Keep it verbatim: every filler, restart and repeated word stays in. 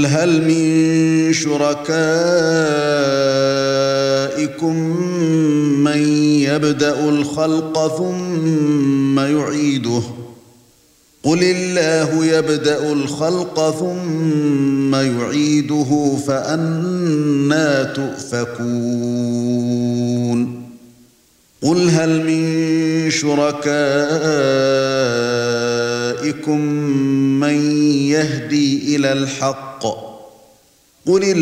هل من شركائكم من يبدأ الخلق ثم يعيده قل الله يبدأ الخلق ثم يعيده فأنى تؤفكون قل هل من شركائكم من يهدي إلى الحق قل